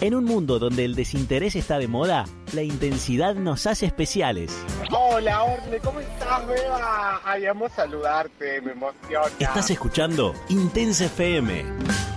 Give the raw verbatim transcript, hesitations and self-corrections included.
En un mundo donde el desinterés está de moda, la intensidad nos hace especiales. Hola, Orne, ¿cómo estás, Beba? Ay, amo saludarte, me emociona. Estás escuchando Intensa F M.